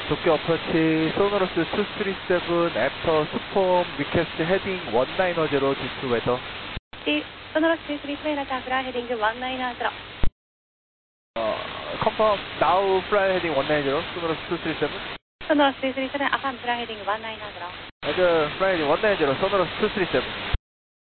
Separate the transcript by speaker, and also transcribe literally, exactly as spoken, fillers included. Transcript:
Speaker 1: 도쿄 어프로치 소노러스 투쓰리세븐 애프터 스폼 리퀘스트 헤딩 원나이너제로 디스 웨더.
Speaker 2: 소노러스 투쓰리세븐 라타 플라이 헤딩 원나이너제로.
Speaker 1: 어, 컨펌 나우 플라이 헤딩 원나이너제로 소노러스 투쓰리세븐.
Speaker 2: 소노러스 투쓰리세븐 아팜 플라이 헤딩 원나이너제로.
Speaker 1: 애들 플라이 헤딩 원나이너제로 소노러스 투쓰리세븐.